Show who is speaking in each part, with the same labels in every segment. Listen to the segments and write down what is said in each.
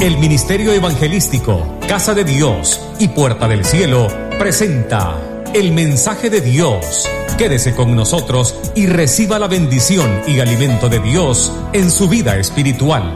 Speaker 1: El Ministerio Evangelístico, Casa de Dios y Puerta del Cielo presenta el mensaje de Dios. Quédese con nosotros y reciba la bendición y alimento de Dios en su vida espiritual.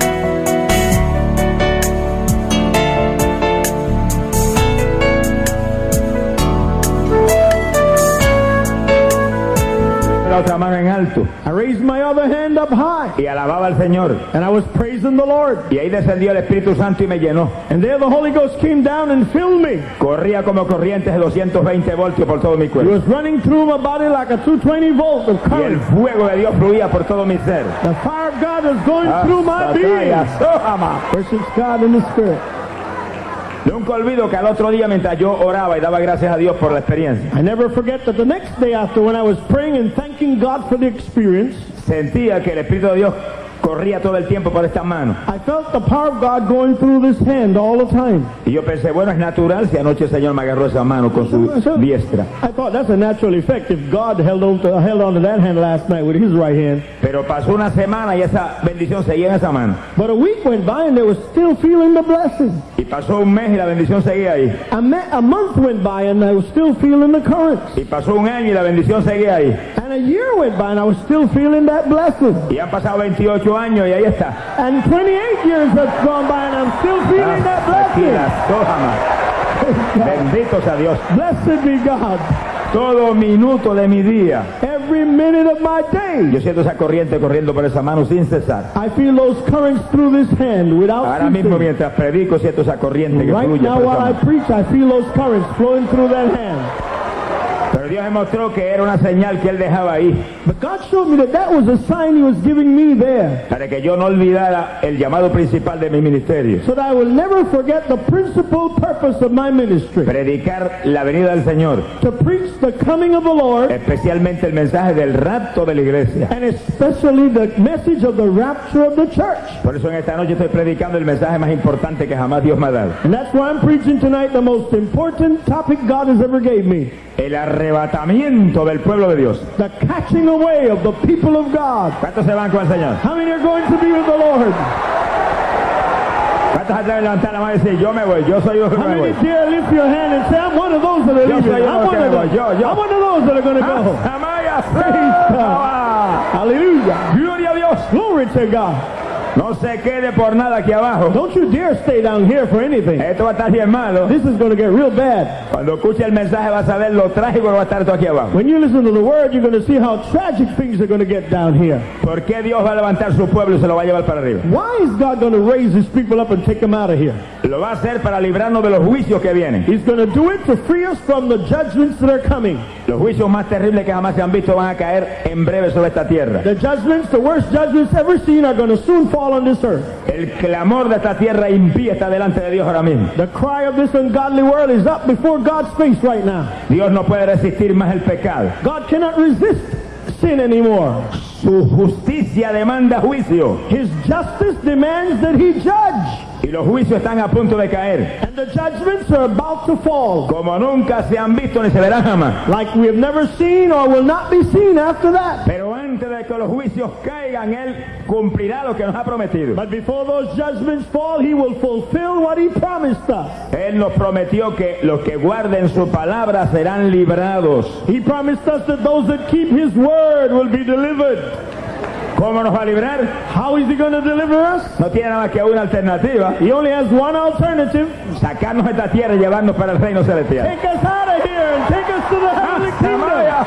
Speaker 2: Otra mano en alto.
Speaker 3: I raised my other hand up high.
Speaker 2: Y alababa al Señor.
Speaker 3: And I was praising the Lord.
Speaker 2: Y ahí descendió el Espíritu Santo y me llenó.
Speaker 3: And there the Holy Ghost came down and filled me.
Speaker 2: Corría como corrientes de 220 voltios por todo mi
Speaker 3: It
Speaker 2: cuerpo.
Speaker 3: was running through my body like a 220 volt of
Speaker 2: Y el
Speaker 3: current.
Speaker 2: fuego de Dios fluía por todo mi ser.
Speaker 3: The fire of God is going through my being. Worship God in the Spirit.
Speaker 2: Nunca olvido que al otro día, mientras yo oraba y daba gracias a Dios por la experiencia,
Speaker 3: I never forget that the next day after, when I was praying and thanking God for the experience,
Speaker 2: sentía que el Espíritu de Dios corría todo el tiempo por esta mano.
Speaker 3: I felt the power of God going through this hand all the time.
Speaker 2: Y yo pensé, bueno, es natural si anoche el Señor me agarró esa mano con su diestra.
Speaker 3: I thought that's a natural effect if God held on to that hand last night with his right hand.
Speaker 2: Pero pasó una semana y esa bendición seguía en esa mano.
Speaker 3: But a week went by and they were still feeling the blessing.
Speaker 2: Y pasó un mes y la bendición seguía ahí.
Speaker 3: A month went by and I was still feeling the currents.
Speaker 2: Y pasó un año y la bendición seguía ahí.
Speaker 3: And a year went by and I was still feeling that blessing.
Speaker 2: Y han pasado 28 años y ahí está.
Speaker 3: And 28 years have gone by and I'm still feeling that blessing.
Speaker 2: Bendito sea Dios.
Speaker 3: Blessed be God.
Speaker 2: Todo minuto de mi día,
Speaker 3: Every minute of my day,
Speaker 2: yo siento esa corriente corriendo por esa mano sin cesar.
Speaker 3: I feel those currents through this hand without
Speaker 2: Ahora mismo
Speaker 3: ceasing.
Speaker 2: mientras predico siento esa corriente que
Speaker 3: Right
Speaker 2: fluye
Speaker 3: now
Speaker 2: por esa
Speaker 3: while I
Speaker 2: mano.
Speaker 3: preach, I feel those currents flowing through that hand.
Speaker 2: Pero Dios me mostró que era una señal que Él dejaba ahí
Speaker 3: But God showed me that was a sign He was giving me there,
Speaker 2: para que yo no olvidara el llamado principal de mi ministerio.
Speaker 3: so that I will never forget the principal purpose of my ministry,
Speaker 2: Predicar la venida del Señor,
Speaker 3: to preach the coming of the Lord,
Speaker 2: especialmente el mensaje del rapto de la iglesia.
Speaker 3: and especially the message of the rapture of the church.
Speaker 2: Por eso en esta noche estoy predicando el mensaje más importante que jamás Dios me ha dado.
Speaker 3: And that's why I'm preaching tonight the most important topic God has ever gave me,
Speaker 2: El arrebatamiento del pueblo de Dios.
Speaker 3: the catching away of the people of God.
Speaker 2: ¿Cuántos se van con el Señor?
Speaker 3: How many are going to be with the Lord?
Speaker 2: ¿Cuántos se atreven a levantar la mano y decir, yo me voy, yo soy uno que
Speaker 3: How
Speaker 2: me
Speaker 3: many
Speaker 2: voy?
Speaker 3: dare lift your hand and say, I'm one of those that are
Speaker 2: Yo
Speaker 3: leaving.
Speaker 2: soy uno
Speaker 3: I'm
Speaker 2: que
Speaker 3: one
Speaker 2: me
Speaker 3: of
Speaker 2: voy.
Speaker 3: those.
Speaker 2: Yo.
Speaker 3: I'm one of those that are going to go.
Speaker 2: Amaya,
Speaker 3: Hallelujah.
Speaker 2: Gloria a Dios.
Speaker 3: Glory to God.
Speaker 2: No se quede por nada aquí abajo.
Speaker 3: Don't you dare stay down here for anything.
Speaker 2: Esto va a estar bien malo.
Speaker 3: This is going to get real bad.
Speaker 2: Cuando escuche el mensaje vas a ver lo trágico que va a estar esto aquí abajo.
Speaker 3: When you listen to the word, you're going to see how tragic things are going to get down here.
Speaker 2: ¿Por qué Dios va a levantar su pueblo y se lo va a llevar para arriba?
Speaker 3: Why is God going to raise his people up and take them out of here?
Speaker 2: Lo va a hacer para librarnos de los juicios que vienen.
Speaker 3: He's going to do it to free us from the judgments that are coming.
Speaker 2: Los juicios más terribles que jamás se han visto van a caer en breve sobre esta tierra.
Speaker 3: The judgments, the worst judgments ever seen, are going to soon fall on this earth.
Speaker 2: El clamor de esta tierra impía está delante de Dios ahora mismo.
Speaker 3: The cry of this ungodly world is up before God's face right now.
Speaker 2: Dios no puede resistir más el pecado.
Speaker 3: God cannot resist sin anymore.
Speaker 2: Su justicia demanda juicio.
Speaker 3: His justice demands that he judge.
Speaker 2: Y los juicios están a punto de caer.
Speaker 3: And the judgments are about to fall,
Speaker 2: Como nunca se han visto ni se verán jamás.
Speaker 3: like we have never seen or will not be seen after that.
Speaker 2: Pero antes de que los juicios caigan, Él cumplirá lo que nos ha prometido.
Speaker 3: But before those judgments fall, he will fulfill what he promised us.
Speaker 2: Él nos prometió que los que guarden su palabra serán librados.
Speaker 3: He promised us that those that keep his word will be delivered.
Speaker 2: ¿Cómo nos va a librar?
Speaker 3: How is he going to deliver us?
Speaker 2: No tiene nada más que una alternativa.
Speaker 3: He only has one alternative.
Speaker 2: Sacarnos de esta tierra y llevarnos para el reino celestial.
Speaker 3: Take us out of here and take us to the heavenly kingdom.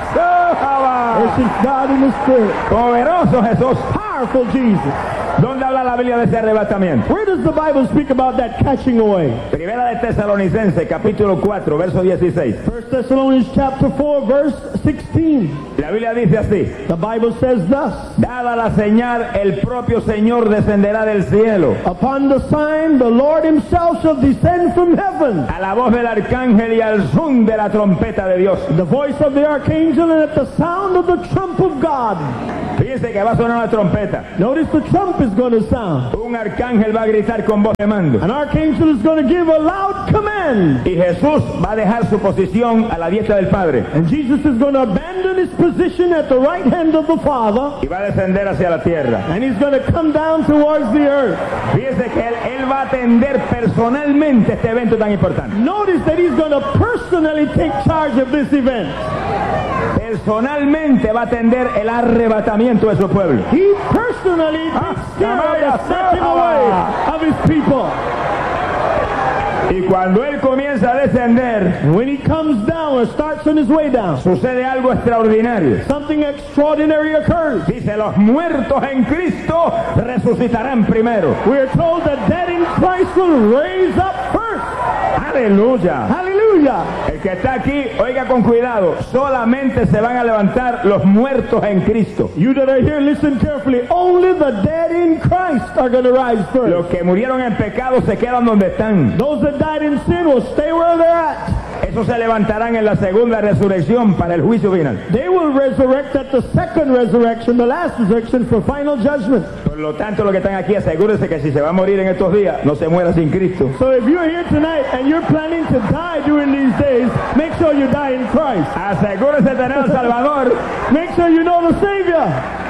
Speaker 3: Worship God in the Spirit.
Speaker 2: Poderoso Jesús.
Speaker 3: Powerful Jesus.
Speaker 2: ¿Dónde habla la Biblia de ese arrebatamiento?
Speaker 3: Where does the Bible speak about that catching away?
Speaker 2: Primera de Tesalonicenses, capítulo 4, verso 16.
Speaker 3: 1 Thessalonians chapter 4, verse 16.
Speaker 2: La Biblia dice así:
Speaker 3: The Bible says thus,
Speaker 2: dada la señal, el propio Señor descenderá del cielo.
Speaker 3: upon the sign the Lord himself shall descend from heaven.
Speaker 2: A la voz del arcángel y al son de la trompeta de Dios.
Speaker 3: The voice of the archangel and at the sound of the trump of God.
Speaker 2: Fíjense que va a sonar una trompeta.
Speaker 3: Notice the trump is going to sound.
Speaker 2: Un arcángel va a gritar con voz de mando.
Speaker 3: An archangel is going to give a loud command.
Speaker 2: Y Jesús va a dejar su posición a la diestra del Padre.
Speaker 3: And Jesus is going to abandon his position at the right hand of the Father.
Speaker 2: Y va a descender hacia la tierra.
Speaker 3: And he's going to come down towards the earth.
Speaker 2: Fíjense que él va a atender personalmente este evento tan importante.
Speaker 3: Notice that he's going to personally take charge of this event.
Speaker 2: Personalmente va a atender el arrebatamiento de su pueblo.
Speaker 3: He personally takes care of the snatching away of his people.
Speaker 2: Y cuando él comienza a descender,
Speaker 3: And when he comes down or starts on his way down,
Speaker 2: sucede algo extraordinario.
Speaker 3: something extraordinary occurs.
Speaker 2: Dice, los muertos en Cristo resucitarán primero.
Speaker 3: We are told that dead in Christ will raise up first.
Speaker 2: Aleluya.
Speaker 3: Hallelujah.
Speaker 2: El que está aquí, oiga con cuidado, solamente se van a levantar los muertos en Cristo.
Speaker 3: You that are here, listen carefully. Only the dead in Christ are going to rise first.
Speaker 2: Los que murieron en pecado se quedan donde están.
Speaker 3: Those that died in sin will stay where they're at.
Speaker 2: Esos se levantarán en la segunda resurrección para el juicio final.
Speaker 3: They will resurrect at the second resurrection, the last resurrection for final judgment.
Speaker 2: Por lo tanto, los que están aquí, asegúrense que si se va a morir en estos días, no se muera sin Cristo.
Speaker 3: So if you're here tonight and you're planning to die during these days, make sure you die in Christ.
Speaker 2: Asegúrese de tener al Salvador.
Speaker 3: Make sure you know the Savior.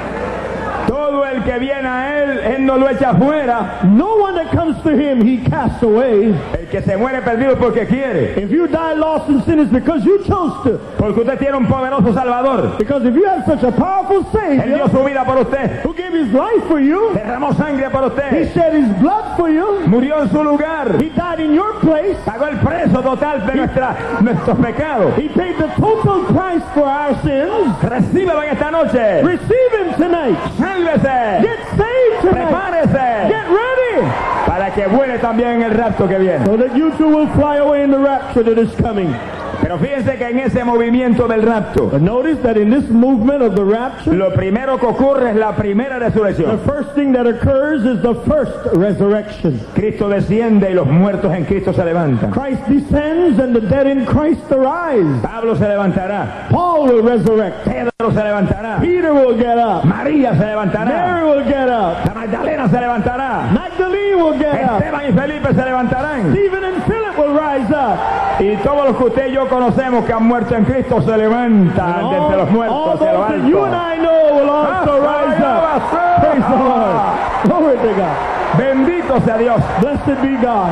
Speaker 2: Todo el que viene a él no lo echa fuera.
Speaker 3: No one that comes to him, he casts away.
Speaker 2: El que se muere perdido porque quiere.
Speaker 3: If you die lost in sin, it's because you chose to.
Speaker 2: Porque usted tiene un poderoso Salvador.
Speaker 3: Because if you have such a powerful
Speaker 2: Él dio
Speaker 3: Savior
Speaker 2: su vida por usted.
Speaker 3: who gave his life for you,
Speaker 2: Derramó sangre por
Speaker 3: he
Speaker 2: usted.
Speaker 3: shed his blood for you,
Speaker 2: Murió en su lugar.
Speaker 3: he died in your place,
Speaker 2: Pagó el precio total de nuestros pecados.
Speaker 3: he paid the total price for our sins.
Speaker 2: Recíbelo en esta noche.
Speaker 3: Receive him tonight.
Speaker 2: Sálvese.
Speaker 3: Get saved tonight.
Speaker 2: Prepárese.
Speaker 3: Get ready.
Speaker 2: Para que vuele también en el rapto que viene.
Speaker 3: So that you too will fly away in the rapture that is coming.
Speaker 2: Pero fíjense que en ese movimiento del rapto,
Speaker 3: But notice that in this movement of the rapture,
Speaker 2: lo primero que ocurre es la primera
Speaker 3: the
Speaker 2: resurrección.
Speaker 3: first thing that occurs is the first resurrection.
Speaker 2: Cristo desciende y los muertos en Cristo se levantan.
Speaker 3: Christ descends and the dead in Christ arise.
Speaker 2: Pablo se levantará.
Speaker 3: Paul will resurrect.
Speaker 2: Pedro se levantará.
Speaker 3: Peter will get up.
Speaker 2: María se levantará.
Speaker 3: Mary will get up.
Speaker 2: La Magdalena se levantará.
Speaker 3: Magdalene will get up.
Speaker 2: Esteban y Felipe se levantarán.
Speaker 3: Stephen and Philip will rise up.
Speaker 2: Y todos los que usted y yo conocemos que han muerto en Cristo se levantan de entre los
Speaker 3: all
Speaker 2: muertos hacia lo
Speaker 3: those that you and
Speaker 2: alto.
Speaker 3: I know will also rise up. Praise the Lord. Glory to God.
Speaker 2: Bendito sea Dios.
Speaker 3: Blessed be God.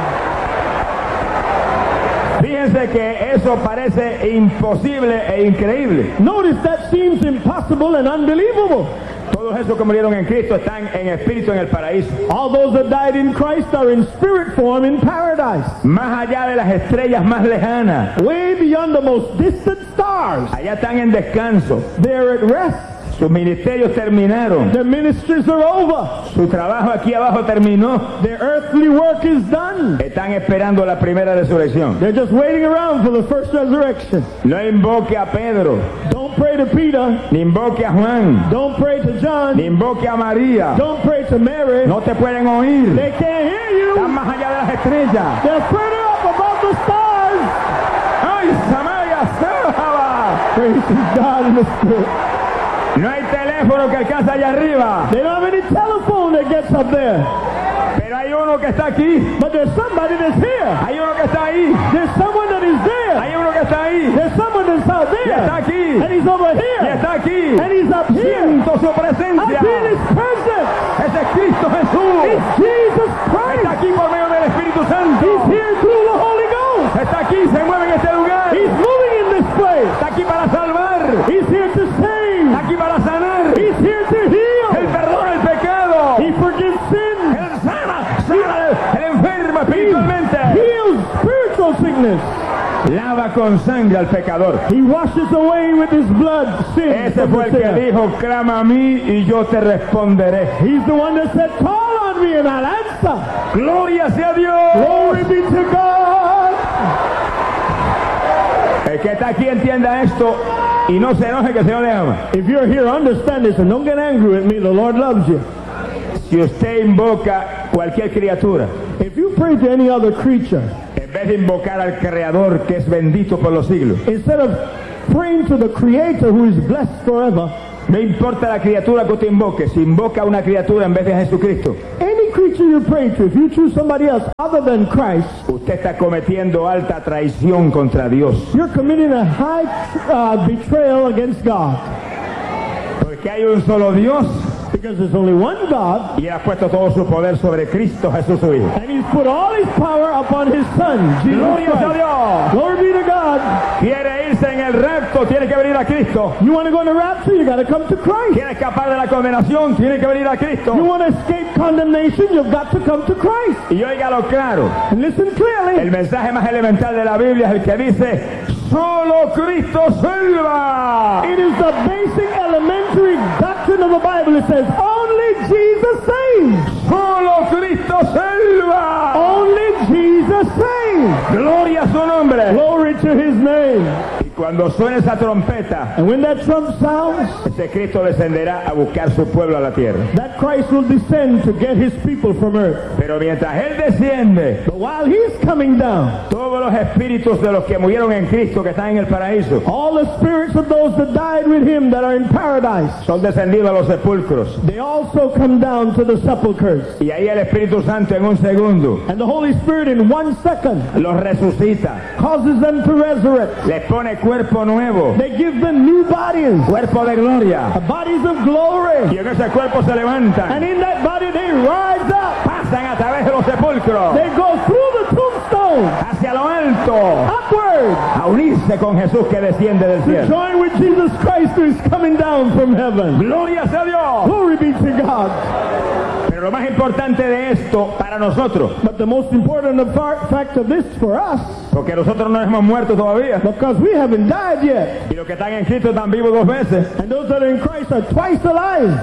Speaker 2: Fíjense que eso parece imposible e increíble.
Speaker 3: Notice that seems impossible and unbelievable.
Speaker 2: Todos esos que murieron en Cristo están en espíritu en el paraíso.
Speaker 3: All those that died in Christ are in spirit form in paradise.
Speaker 2: Más allá de las estrellas más lejanas.
Speaker 3: Way beyond the most distant stars.
Speaker 2: Allá están en descanso.
Speaker 3: They're at rest.
Speaker 2: Sus ministerios terminaron.
Speaker 3: Their ministries are over.
Speaker 2: Su trabajo aquí abajo terminó.
Speaker 3: Their earthly work is done.
Speaker 2: Están esperando la primera resurrección.
Speaker 3: They're just waiting around for the first resurrection.
Speaker 2: No invoque a Pedro,
Speaker 3: Don't pray to Peter.
Speaker 2: ni invoque a Juan,
Speaker 3: Don't pray to
Speaker 2: ni
Speaker 3: John.
Speaker 2: invoque a María.
Speaker 3: Don't pray to Mary.
Speaker 2: No te pueden oír.
Speaker 3: They can't hear you.
Speaker 2: Están más allá de las estrellas.
Speaker 3: They're further up above the stars.
Speaker 2: ¡Ay, Samaria! ¡Sábala!
Speaker 3: Praise God in the spirit.
Speaker 2: No hay teléfono que alcanza allá arriba.
Speaker 3: They don't have any telephone that gets up there.
Speaker 2: Pero hay uno que está aquí.
Speaker 3: But there's somebody that's here.
Speaker 2: Hay uno que está ahí.
Speaker 3: There's someone that is there.
Speaker 2: Hay uno que está ahí.
Speaker 3: There's someone that's out
Speaker 2: Y está
Speaker 3: there.
Speaker 2: aquí.
Speaker 3: And he's over
Speaker 2: Y
Speaker 3: here.
Speaker 2: está aquí.
Speaker 3: And he's up here.
Speaker 2: Siento su
Speaker 3: I
Speaker 2: presencia.
Speaker 3: feel his presence.
Speaker 2: Ese es Cristo Jesús.
Speaker 3: It's Jesus
Speaker 2: Está
Speaker 3: Christ.
Speaker 2: aquí por medio del Espíritu Santo.
Speaker 3: He's here through the Holy Ghost.
Speaker 2: Está aquí, se mueve en este lugar.
Speaker 3: He's moving in this place.
Speaker 2: Está aquí para salvar.
Speaker 3: He's here to
Speaker 2: Está
Speaker 3: save.
Speaker 2: aquí para sanar.
Speaker 3: He's here to
Speaker 2: Él
Speaker 3: heal.
Speaker 2: perdona el pecado.
Speaker 3: He forgives sin.
Speaker 2: Él sana el enfermo espiritualmente.
Speaker 3: Heals spiritual sickness.
Speaker 2: Lava con sangre al pecador.
Speaker 3: He washes away with his blood sin.
Speaker 2: Ese
Speaker 3: from
Speaker 2: fue
Speaker 3: the
Speaker 2: el que
Speaker 3: sinner.
Speaker 2: dijo, clama a mí y yo te responderé.
Speaker 3: He's the one that said, call on me and I'll answer.
Speaker 2: Gloria sea Dios.
Speaker 3: Glory be to God.
Speaker 2: El que está aquí entienda esto y no se enoje que el Señor le ama.
Speaker 3: If you're here, understand this and don't get angry with me. The Lord loves you.
Speaker 2: Si usted invoca cualquier criatura,
Speaker 3: If you pray to any other creature,
Speaker 2: en vez de invocar al Creador que es bendito por los siglos,
Speaker 3: instead of praying to the Creator who is blessed forever,
Speaker 2: No importa la criatura que usted invoque, si invoca a una criatura en vez de a Jesucristo,
Speaker 3: Any creature you pray to, if you choose somebody else other than Christ,
Speaker 2: usted está cometiendo alta traición contra Dios.
Speaker 3: you're committing a high betrayal against God.
Speaker 2: Porque hay un solo Dios
Speaker 3: Because there's only one God,
Speaker 2: y Él ha puesto todo su poder sobre Cristo Jesús su Hijo.
Speaker 3: and He's put all His power upon His Son, Jesus
Speaker 2: Gloria a
Speaker 3: Christ.
Speaker 2: Dios.
Speaker 3: Glory be to God.
Speaker 2: Quiere irse en el rapto, tiene que venir a Cristo.
Speaker 3: You want to go in the rapture, you got to come to Christ.
Speaker 2: Quiere escapar de la condenación, tiene que venir a Cristo.
Speaker 3: You want to escape condemnation, you've got to come to Christ.
Speaker 2: Y óigalo claro,
Speaker 3: And listen clearly.
Speaker 2: el mensaje más elemental de la Biblia es el que dice, solo Cristo salva.
Speaker 3: It is the basic elementary doctrine of the Bible. It says only Jesus saves.
Speaker 2: Solo Cristo salva.
Speaker 3: Only Jesus saves.
Speaker 2: Gloria a su nombre.
Speaker 3: Glory to His name.
Speaker 2: Y cuando suene esa trompeta,
Speaker 3: And when that trump sounds,
Speaker 2: ese Cristo descenderá a buscar su pueblo a la tierra.
Speaker 3: that Christ will descend to get His people from earth.
Speaker 2: Pero mientras Él desciende,
Speaker 3: But while He's coming down,
Speaker 2: todos los espíritus de los que murieron en Cristo que están en el paraíso
Speaker 3: all the spirits of those that died with Him that are in paradise,
Speaker 2: son descendidos a los sepulcros.
Speaker 3: they also come down to the sepulchres.
Speaker 2: Y ahí el Espíritu Santo en un segundo
Speaker 3: And the Holy Spirit in 1 second
Speaker 2: los resucita,
Speaker 3: causes them to resurrect.
Speaker 2: les pone cuerpo nuevo,
Speaker 3: They give them new bodies,
Speaker 2: cuerpo de gloria.
Speaker 3: bodies of glory.
Speaker 2: Y en ese cuerpo se
Speaker 3: And
Speaker 2: levantan,
Speaker 3: in that body they rise up.
Speaker 2: pasan a través de los sepulcros,
Speaker 3: They go through the tombstone,
Speaker 2: hacia lo alto,
Speaker 3: upward,
Speaker 2: a unirse con Jesús que desciende del
Speaker 3: to
Speaker 2: cielo.
Speaker 3: join with Jesus Christ who is coming down from heaven.
Speaker 2: Gloria sea Dios.
Speaker 3: Glory be to God.
Speaker 2: Pero lo más importante de esto para nosotros,
Speaker 3: But the most important fact of this for us,
Speaker 2: porque nosotros no hemos muerto todavía,
Speaker 3: because we haven't died yet,
Speaker 2: y los que están en Cristo están vivos 2 veces.
Speaker 3: and those that are in Christ are twice alive.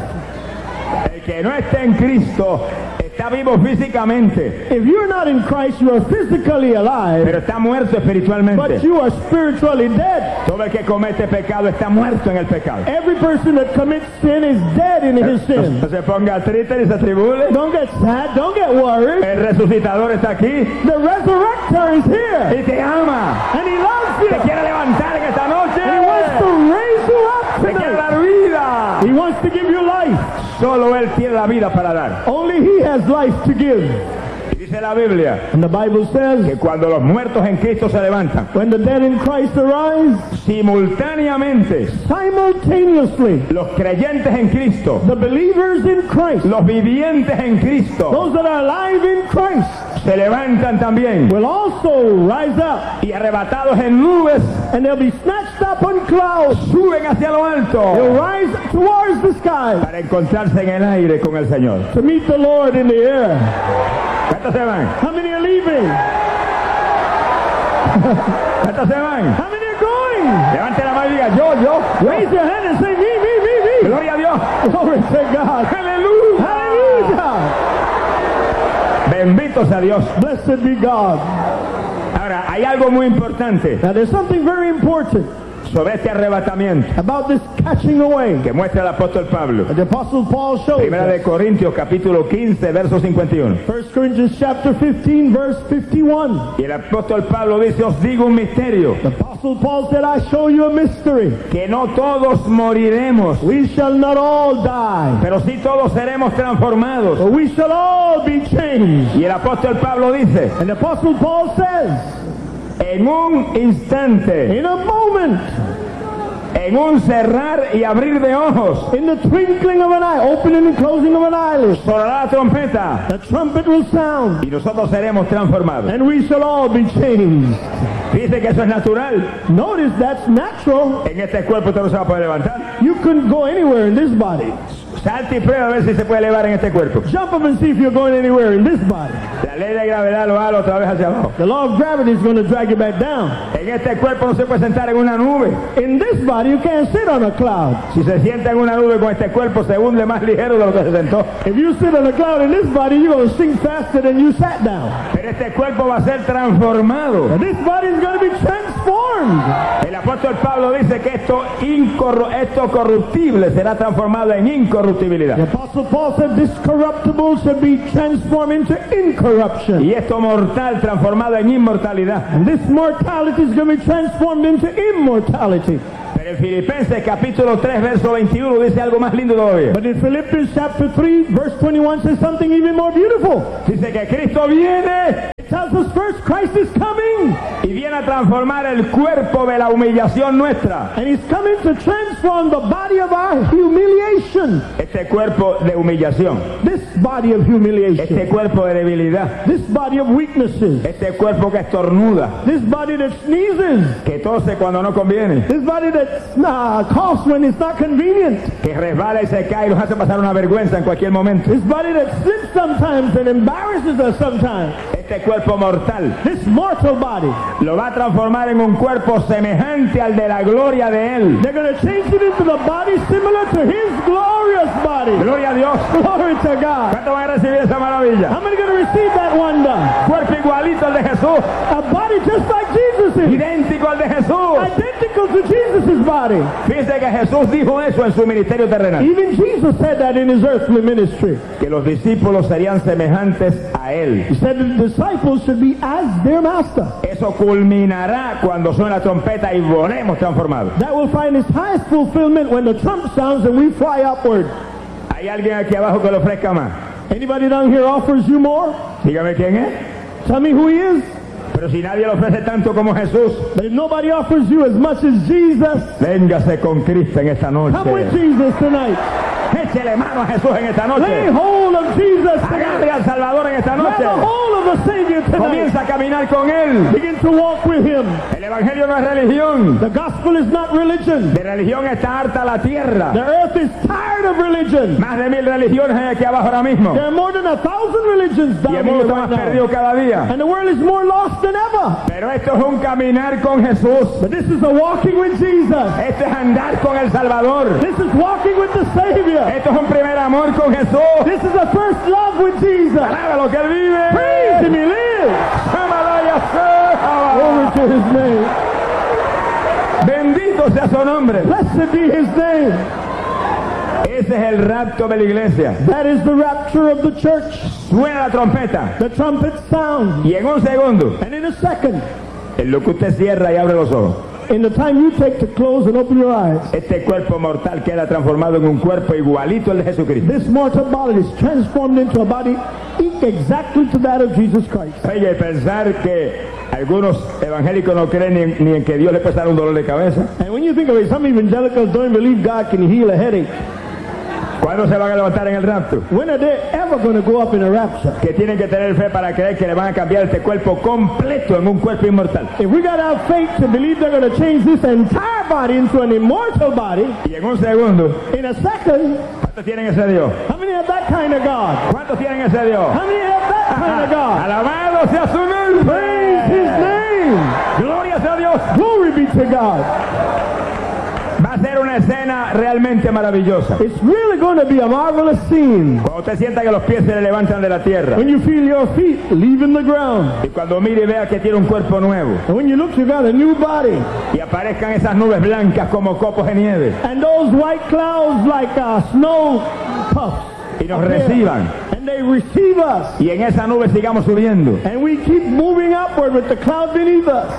Speaker 2: El que no está en Cristo está vivo físicamente,
Speaker 3: If you're not in Christ, you are physically alive,
Speaker 2: pero está muerto espiritualmente.
Speaker 3: but you are spiritually dead.
Speaker 2: Todo el que comete pecado está muerto en el pecado.
Speaker 3: Every person that commits sin is dead in his sin.
Speaker 2: No se ponga triste ni se atribule.
Speaker 3: Don't get sad, don't get worried.
Speaker 2: El resucitador está aquí
Speaker 3: The resurrector is here,
Speaker 2: y te ama.
Speaker 3: and He loves you.
Speaker 2: Te quiere levantar en esta noche.
Speaker 3: He wants to raise you up
Speaker 2: Te quiere
Speaker 3: tonight.
Speaker 2: dar vida.
Speaker 3: He wants to give you life.
Speaker 2: Solo Él tiene la vida para dar.
Speaker 3: Only He has life to give.
Speaker 2: Y dice la Biblia
Speaker 3: And the Bible says,
Speaker 2: que cuando los muertos en Cristo se levantan,
Speaker 3: when the dead in Christ arise,
Speaker 2: simultáneamente
Speaker 3: simultaneously,
Speaker 2: los creyentes en Cristo,
Speaker 3: the believers in Christ,
Speaker 2: los vivientes en Cristo,
Speaker 3: those that are alive in Christ,
Speaker 2: se levantan también
Speaker 3: will also rise up,
Speaker 2: y arrebatados en nubes
Speaker 3: and they'll be snatched up on clouds.
Speaker 2: suben hacia lo
Speaker 3: They'll
Speaker 2: alto
Speaker 3: rise towards the sky
Speaker 2: para encontrarse en el aire con el Señor.
Speaker 3: to meet the Lord in the air.
Speaker 2: ¿Cuántos se van?
Speaker 3: How many are leaving?
Speaker 2: ¿Cuántos se van?
Speaker 3: How many are going?
Speaker 2: Levante la mano y diga yo.
Speaker 3: Raise your hand and say, me.
Speaker 2: Gloria a Dios.
Speaker 3: Glory to God.
Speaker 2: Aleluya.
Speaker 3: Hallelujah.
Speaker 2: Bendito sea Dios.
Speaker 3: Blessed be God.
Speaker 2: Ahora, hay algo muy importante
Speaker 3: Now there's something very important
Speaker 2: sobre este arrebatamiento
Speaker 3: about this catching away.
Speaker 2: que muestra el apóstol Pablo.
Speaker 3: The Apostle Paul shows
Speaker 2: Primera de
Speaker 3: us.
Speaker 2: Corintios capítulo 15 verso 51.
Speaker 3: 1 Corinthians chapter 15 verse 51.
Speaker 2: Y el apóstol Pablo dice, os digo un misterio,
Speaker 3: The Apostle Paul said, I show you a mystery.
Speaker 2: que no todos moriremos,
Speaker 3: We shall not all die,
Speaker 2: pero sí todos seremos transformados.
Speaker 3: but we shall all be changed.
Speaker 2: Y el apóstol Pablo dice,
Speaker 3: And the Apostle Paul says,
Speaker 2: en un instante,
Speaker 3: in a moment,
Speaker 2: en un cerrar y abrir de ojos,
Speaker 3: in the twinkling of an eye, opening and closing of an eyelid,
Speaker 2: sonará la trompeta
Speaker 3: the trumpet will sound,
Speaker 2: y nosotros seremos transformados.
Speaker 3: and we shall all be changed.
Speaker 2: Dice que eso es natural.
Speaker 3: Notice that's natural.
Speaker 2: En este cuerpo usted no se va a poder levantar.
Speaker 3: You couldn't go anywhere in this body.
Speaker 2: Salte y prueba a ver si se puede elevar en este cuerpo.
Speaker 3: Jump up and see if you're going anywhere in this body.
Speaker 2: La ley de gravedad lo jala otra vez hacia abajo.
Speaker 3: The law of gravity is going to drag you back down.
Speaker 2: En este cuerpo no se puede sentar en una nube.
Speaker 3: In this body, you can't sit on a cloud.
Speaker 2: Si se sienta en una nube con este cuerpo, se hunde más ligero de lo que se sentó.
Speaker 3: If you sit on a cloud in this body, you're going to sink faster than you sat down.
Speaker 2: Pero este cuerpo va a ser transformado.
Speaker 3: And this body is going to be transformed.
Speaker 2: El apóstol Pablo dice que esto corruptible será transformado en incorruptibilidad.
Speaker 3: The Apostle Paul said this corruptible should be transformed into incorruption.
Speaker 2: Y esto mortal transformado en inmortalidad.
Speaker 3: And this mortality is going to be transformed into immortality.
Speaker 2: Pero el Filipenses capítulo 3, verso 21 dice algo más lindo todavía.
Speaker 3: But in Philippians chapter 3, verse 21 says something even more beautiful.
Speaker 2: Dice que Cristo viene
Speaker 3: It tells us first Christ is coming,
Speaker 2: y viene a transformar el cuerpo de la humillación nuestra.
Speaker 3: and He's coming to transform the body of our humiliation.
Speaker 2: Este cuerpo de humillación,
Speaker 3: This body of humiliation.
Speaker 2: este cuerpo de debilidad,
Speaker 3: This body of weaknesses.
Speaker 2: este cuerpo que estornuda,
Speaker 3: This body that sneezes.
Speaker 2: que tose cuando no conviene,
Speaker 3: This body that coughs when it's not convenient.
Speaker 2: que resbala y se cae y nos hace pasar una vergüenza en cualquier momento.
Speaker 3: This body that slips sometimes and embarrasses us sometimes.
Speaker 2: Este cuerpo mortal
Speaker 3: This mortal body.
Speaker 2: lo va a transformar en un cuerpo semejante al de la gloria de Él.
Speaker 3: They're going to change it into the body similar to His glorious body.
Speaker 2: Gloria a Dios.
Speaker 3: Glory to God.
Speaker 2: ¿Cuántos van a recibir esa maravilla?
Speaker 3: How many are going to receive that wonder?
Speaker 2: Cuerpo igualito al de Jesús,
Speaker 3: A body just like Jesus is.
Speaker 2: idéntico al de Jesús.
Speaker 3: Identical to Jesus' body.
Speaker 2: Fíjese que Jesús dijo eso en su ministerio terrenal,
Speaker 3: Even Jesus said that in His earthly ministry.
Speaker 2: que los discípulos serían semejantes a Él.
Speaker 3: He said the disciples should be as their master.
Speaker 2: Eso culminará cuando suene la trompeta y volemos transformados.
Speaker 3: That will find its highest fulfillment when the trump sounds and we fly upward.
Speaker 2: ¿Hay alguien aquí abajo que le ofrezca más?
Speaker 3: Anybody down here offers you more?
Speaker 2: Dígame quién es.
Speaker 3: Tell me who He is.
Speaker 2: Pero si nadie le ofrece tanto como Jesús,
Speaker 3: But if nobody offers you as much as Jesus,
Speaker 2: véngase con Cristo en esta
Speaker 3: come with
Speaker 2: noche.
Speaker 3: Jesus tonight.
Speaker 2: Échele mano a Jesús en esta
Speaker 3: Lay
Speaker 2: noche.
Speaker 3: hold of Jesus
Speaker 2: Agarre
Speaker 3: tonight.
Speaker 2: al Salvador en esta
Speaker 3: Grab
Speaker 2: noche.
Speaker 3: the hold of the Savior tonight.
Speaker 2: Comienza a caminar con Él.
Speaker 3: Begin to walk with Him.
Speaker 2: El Evangelio no es religión.
Speaker 3: The gospel is not religion.
Speaker 2: De religión está harta la tierra.
Speaker 3: The earth is tired of religion.
Speaker 2: Más de 1000 religiones hay aquí abajo ahora mismo.
Speaker 3: There are more than 1,000 religions
Speaker 2: Y
Speaker 3: down
Speaker 2: el
Speaker 3: here
Speaker 2: mundo está
Speaker 3: right
Speaker 2: más perdido
Speaker 3: now.
Speaker 2: cada día.
Speaker 3: And the world is more lost than ever.
Speaker 2: Pero esto es un caminar con Jesús.
Speaker 3: But this is a walking with Jesus.
Speaker 2: Esto es andar con el Salvador.
Speaker 3: This is walking with the Savior.
Speaker 2: Esto es un primer amor con Jesús.
Speaker 3: This is a first love with Jesus.
Speaker 2: Alaba lo que Él vive.
Speaker 3: Praise Him, He lives. Glory to His name.
Speaker 2: Bendito sea su nombre.
Speaker 3: Blessed be His name.
Speaker 2: Ese es el rapto de la iglesia.
Speaker 3: That is the rapture of the church.
Speaker 2: Suena la trompeta
Speaker 3: The trumpet sound.
Speaker 2: y en un segundo,
Speaker 3: And in a second,
Speaker 2: en lo que usted cierra y abre los ojos,
Speaker 3: in the time you take to close and open your eyes,
Speaker 2: este cuerpo mortal queda transformado en un cuerpo igualito al de Jesucristo.
Speaker 3: this mortal body is transformed into a body exactly to that of Jesus Christ.
Speaker 2: Oye, pensar que algunos evangélicos no creen ni en que Dios le puede dar un dolor de cabeza.
Speaker 3: And when you think of it, some evangelicals don't believe God can heal a headache.
Speaker 2: ¿Cuándo se van a levantar en el rapto?
Speaker 3: When are they ever going to go up in a rapture?
Speaker 2: Que tienen que tener fe para creer que le van a cambiar este cuerpo completo en un cuerpo inmortal.
Speaker 3: If we got to have faith to believe they're going to change this entire body into an immortal body,
Speaker 2: Y en un segundo,
Speaker 3: in a second,
Speaker 2: ¿cuántos tienen ese Dios?
Speaker 3: how many have that kind of God?
Speaker 2: ¿Cuántos tienen ese Dios?
Speaker 3: How many have that kind of God?
Speaker 2: Alabado sea su nombre.
Speaker 3: Praise His name.
Speaker 2: Gloria sea a Dios.
Speaker 3: Glory be to God.
Speaker 2: Va a ser una escena realmente maravillosa.
Speaker 3: It's really going to be a marvelous scene
Speaker 2: Cuando usted sienta que los pies se le levantan de la tierra
Speaker 3: when you feel your feet leaving the ground.
Speaker 2: y cuando mire y vea que tiene un cuerpo nuevo
Speaker 3: And when you look, you got a new body.
Speaker 2: y aparezcan esas nubes blancas como copos de nieve
Speaker 3: And those white clouds like snow puffs.
Speaker 2: y nos reciban
Speaker 3: And they receive us.
Speaker 2: y en esa nube sigamos subiendo
Speaker 3: And we keep moving upward with the cloud beneath us.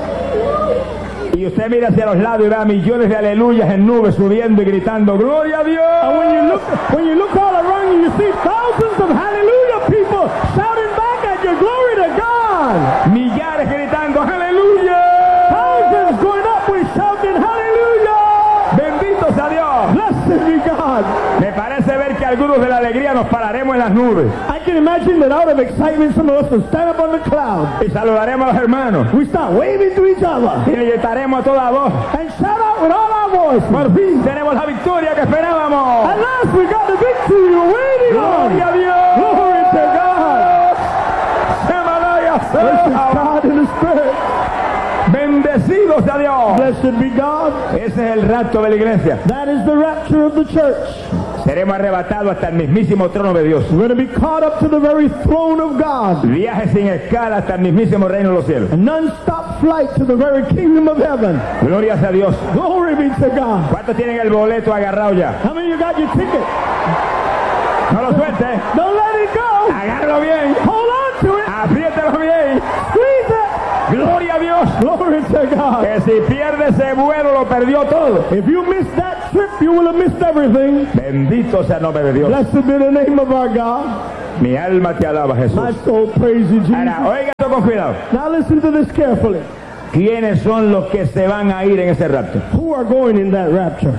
Speaker 2: y usted mira hacia los lados y ve a millones de aleluyas en nubes subiendo y gritando ¡Gloria a Dios!
Speaker 3: And when you look all around you, you see thousands of hallelujah people shouting back at you, glory to God.
Speaker 2: Millares gritando ¡Aleluya!
Speaker 3: Thousands going up with shouting hallelujah.
Speaker 2: ¡Bendito sea Dios!
Speaker 3: Blessed be God.
Speaker 2: Me parece ver que algunos de la alegría nos pararemos en las nubes
Speaker 3: I can imagine that out of excitement, some of us will stand up on the cloud.
Speaker 2: y saludaremos a los hermanos
Speaker 3: We start waving to each other
Speaker 2: y le gritaremos a toda voz
Speaker 3: and shout out with all our voice.
Speaker 2: ¡Por fin tenemos la victoria que esperábamos!
Speaker 3: At last we got the victory we were waiting on.
Speaker 2: ¡Gloria a Dios!
Speaker 3: Glory to God. Blessed
Speaker 2: ¡Se
Speaker 3: God in the Spirit.
Speaker 2: Bendecido sea Dios.
Speaker 3: Blessed be God.
Speaker 2: Ese es el rapto de la iglesia.
Speaker 3: That is the rapture of the church.
Speaker 2: Seremos arrebatados hasta el mismísimo trono de Dios.
Speaker 3: We're going to be caught up to the very throne of God.
Speaker 2: Viaje sin escala hasta el mismísimo reino de los cielos.
Speaker 3: A non-stop flight to the very kingdom of heaven.
Speaker 2: Gloria sea a Dios.
Speaker 3: Glory be to God.
Speaker 2: ¿Cuántos tienen el boleto agarrado ya?
Speaker 3: How many of you got your ticket?
Speaker 2: No lo suelte.
Speaker 3: Don't let it go.
Speaker 2: Agárralo bien.
Speaker 3: Hold on to it.
Speaker 2: Apriétalo bien.
Speaker 3: Squeeze it.
Speaker 2: Gloria a Dios.
Speaker 3: Glory to God.
Speaker 2: Que si pierde ese vuelo lo perdió todo.
Speaker 3: If you miss that trip, you will have missed everything.
Speaker 2: Bendito sea el nombre de Dios.
Speaker 3: Blessed be the name of our God.
Speaker 2: Mi alma te alaba, Jesús.
Speaker 3: My soul praise you, Jesus.
Speaker 2: Ahora, oiga esto con cuidado.
Speaker 3: Now listen to this carefully.
Speaker 2: ¿Quiénes son los que se van a ir en ese rapto?
Speaker 3: Who are going in that rapture?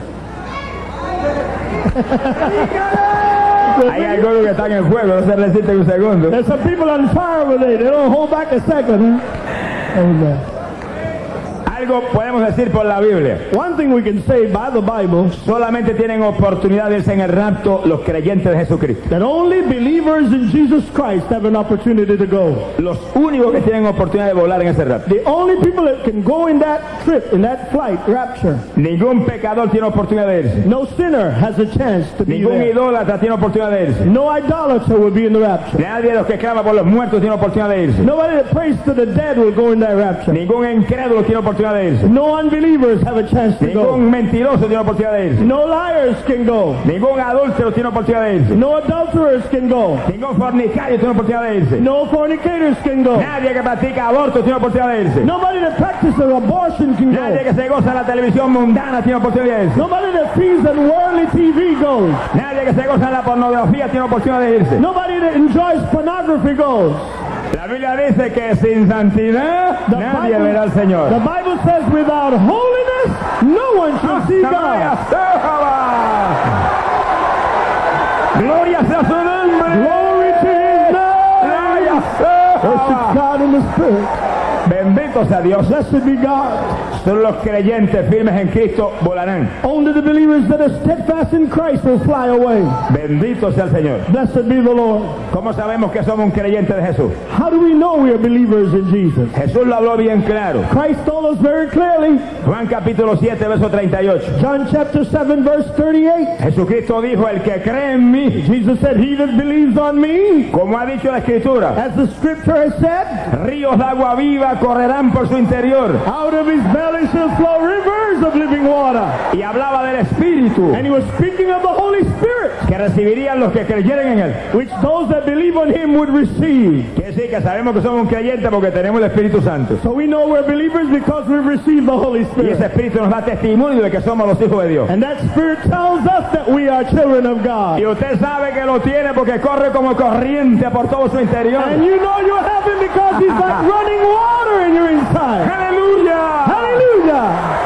Speaker 2: Hay algunos que están en fuego, no se resisten un segundo.
Speaker 3: There's some people on fire with it. They don't hold back a second. Amen.
Speaker 2: Algo podemos decir por la Biblia.
Speaker 3: One thing we can say by the Bible,
Speaker 2: Solamente tienen oportunidad de irse en el rapto los creyentes de Jesucristo.
Speaker 3: that only believers in Jesus Christ have an opportunity to go.
Speaker 2: Los únicos que tienen oportunidad de volar en ese rapto.
Speaker 3: The only people that can go in that trip, in that flight, rapture.
Speaker 2: Ningún pecador tiene oportunidad de irse.
Speaker 3: No sinner has a chance to be
Speaker 2: Ningún
Speaker 3: there.
Speaker 2: idólatra tiene oportunidad de irse.
Speaker 3: No idolater will be in the rapture.
Speaker 2: Nadie de los que clama por los muertos tiene oportunidad de irse.
Speaker 3: Nobody that prays to the dead will go in that rapture.
Speaker 2: Ningún incrédulo tiene oportunidad de irse.
Speaker 3: No unbelievers have a chance to go.
Speaker 2: Ningún mentiroso tiene oportunidad de irse.
Speaker 3: No liars can go.
Speaker 2: Ningún adúltero tiene oportunidad de irse.
Speaker 3: No adulterers can go.
Speaker 2: Ningún fornicario tiene oportunidad de irse.
Speaker 3: No fornicators can go.
Speaker 2: Nadie que practica aborto tiene oportunidad de irse.
Speaker 3: Nobody that practices abortion can
Speaker 2: Nadie
Speaker 3: go.
Speaker 2: que se goza en la televisión mundana tiene oportunidad de irse.
Speaker 3: Nobody that feeds on worldly TV goes.
Speaker 2: Nadie que se goza en la pornografía tiene oportunidad de irse.
Speaker 3: Nobody that enjoys pornography goes.
Speaker 2: La Biblia dice que sin santidad nadie verá al
Speaker 3: The
Speaker 2: Señor.
Speaker 3: Bible says without holiness, no one shall see God.
Speaker 2: Gloria sea su nombre.
Speaker 3: Glory to His name. Worship God in the Spirit.
Speaker 2: Bendito sea Dios.
Speaker 3: Blessed be God.
Speaker 2: Solo los creyentes firmes en Cristo volarán.
Speaker 3: Only the believers that are steadfast in Christ will fly away.
Speaker 2: Bendito sea el Señor.
Speaker 3: Blessed be the Lord.
Speaker 2: ¿Cómo sabemos que somos un creyente de Jesús?
Speaker 3: How do we know we are believers in Jesus?
Speaker 2: Jesús lo habló bien claro.
Speaker 3: Christ told us very clearly.
Speaker 2: Juan capítulo 7, verso 38.
Speaker 3: John chapter 7 verse 38.
Speaker 2: Jesucristo dijo, el que cree en mí,
Speaker 3: Jesus said, he that believes on me,
Speaker 2: como ha dicho la Escritura,
Speaker 3: as the scripture has said,
Speaker 2: ríos de agua viva correrán por su interior.
Speaker 3: out of his belly shall flow rivers of living water.
Speaker 2: Y hablaba del Espíritu
Speaker 3: And he was speaking of the Holy Spirit,
Speaker 2: que recibirían los que creyeran en Él.
Speaker 3: which those that believe on him would receive.
Speaker 2: Quiere decir que sabemos que somos un creyente porque tenemos el Espíritu Santo.
Speaker 3: So we know we're believers because we've received the Holy
Speaker 2: Y ese
Speaker 3: Spirit.
Speaker 2: Espíritu nos da testimonio de que somos los hijos de Dios.
Speaker 3: And that Spirit tells us that we are children of God.
Speaker 2: Y usted sabe que lo tiene porque corre como corriente por todo su interior.
Speaker 3: And you know you have him because he's like running water in your inside.
Speaker 2: ¡Aleluya!
Speaker 3: Hallelujah!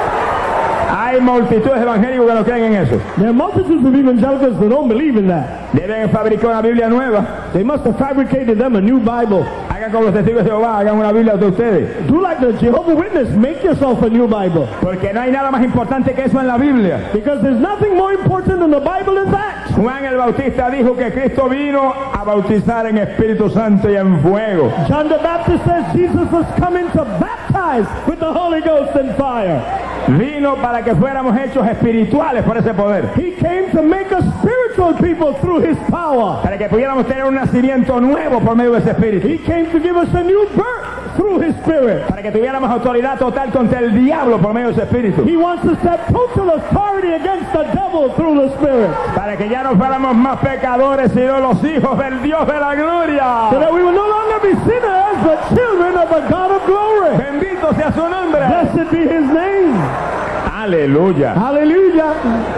Speaker 2: Hay multitudes de evangélicos que no creen en eso.
Speaker 3: There are multitudes of evangelicals that don't believe in that.
Speaker 2: Deben fabricar una Biblia nueva.
Speaker 3: They must have fabricated them a new Bible.
Speaker 2: Hagan como los testigos de Jehová, hagan una Biblia de ustedes.
Speaker 3: Do like the Jehovah's Witness, make yourself a new Bible.
Speaker 2: Porque no hay nada más importante que eso en la Biblia.
Speaker 3: Because there's nothing more important in the Bible than that.
Speaker 2: Juan el Bautista dijo que Cristo vino a bautizar en Espíritu Santo y en fuego.
Speaker 3: John the Baptist says Jesus was coming to baptize with the Holy Ghost and fire.
Speaker 2: Vino para que fuéramos hechos espirituales por ese poder.
Speaker 3: He came to make us spiritual people through his power.
Speaker 2: Para que pudiéramos tener un nacimiento nuevo por medio de ese espíritu.
Speaker 3: He came to give us a new birth through his Spirit.
Speaker 2: Para que tuviéramos autoridad total contra el diablo por medio de ese espíritu.
Speaker 3: He wants us to have total authority against the devil through the Spirit.
Speaker 2: Para que ya no fuéramos más pecadores, sino los hijos del Dios de la gloria.
Speaker 3: So that we will no longer be sinners, but children of the God of glory.
Speaker 2: Bendito sea su nombre.
Speaker 3: Blessed be his name.
Speaker 2: Aleluya.
Speaker 3: Hallelujah.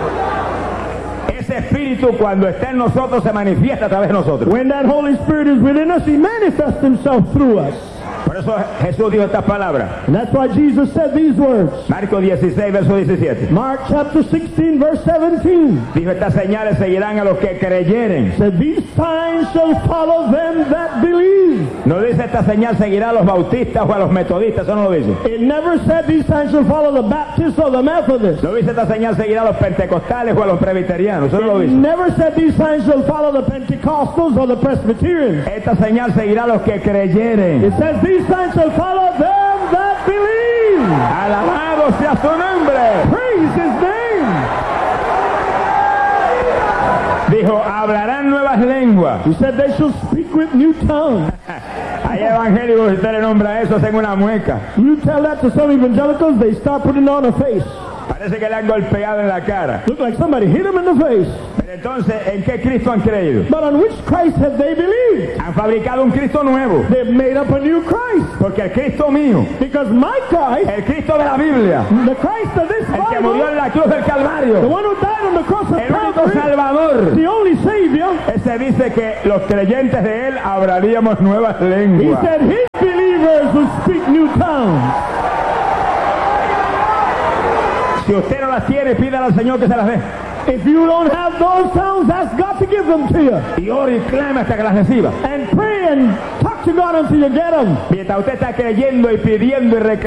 Speaker 2: Ese espíritu cuando está en nosotros se manifiesta a través de nosotros.
Speaker 3: When that Holy Spirit is within us, he manifests himself through us.
Speaker 2: Por eso Jesús dijo estas palabras.
Speaker 3: And that's why Jesus said these words.
Speaker 2: Marcos 16, verso 17.
Speaker 3: Mark chapter 16, verse 17.
Speaker 2: Dijo, estas señales seguirán a los que creyeren.
Speaker 3: Said, these signs shall follow them that believe.
Speaker 2: No dice esta señal seguirá a los bautistas o a los metodistas, eso no lo dice.
Speaker 3: It never said these signs shall follow the Baptists or the Methodists.
Speaker 2: No dice esta señal seguirá a los pentecostales o a los presbiterianos, eso no lo
Speaker 3: It
Speaker 2: dice.
Speaker 3: never said these signs shall follow the Pentecostals or the Presbyterians.
Speaker 2: Esta señal seguirá a los que creyeren.
Speaker 3: It says these signs shall follow them that believe.
Speaker 2: Alabado sea su nombre.
Speaker 3: Praise his name.
Speaker 2: Dijo, hablarán nuevas lenguas.
Speaker 3: He said they shall speak with new tongues.
Speaker 2: Hay evangélicos, si usted le nombra eso, hacen una mueca.
Speaker 3: You tell that to some evangelicals, they start putting on a face.
Speaker 2: Parece que le han golpeado en la cara.
Speaker 3: Look like somebody hit him in the face.
Speaker 2: Pero entonces, ¿en qué Cristo han creído?
Speaker 3: But on which Christ have they believed?
Speaker 2: Han fabricado un Cristo nuevo.
Speaker 3: They've made up a new Christ.
Speaker 2: Porque el Cristo mío,
Speaker 3: Because my Christ,
Speaker 2: el Cristo de la Biblia,
Speaker 3: the Christ of this
Speaker 2: el que murió
Speaker 3: Bible,
Speaker 2: en la cruz del
Speaker 3: the
Speaker 2: Calvario,
Speaker 3: one who died on the cross of
Speaker 2: el único
Speaker 3: Calvary,
Speaker 2: Salvador,
Speaker 3: the only Savior,
Speaker 2: ese dice que los creyentes de él hablaríamos nuevas
Speaker 3: he
Speaker 2: lenguas.
Speaker 3: said his believers will speak new tongues.
Speaker 2: Si usted no las tiene, pídale al Señor que se las dé.
Speaker 3: If you don't have those tongues, ask God to give them to you.
Speaker 2: Y ore y clame hasta que las reciba.
Speaker 3: And pray and talk to God until you get them.
Speaker 2: Mientras usted está creyendo y pidiendo y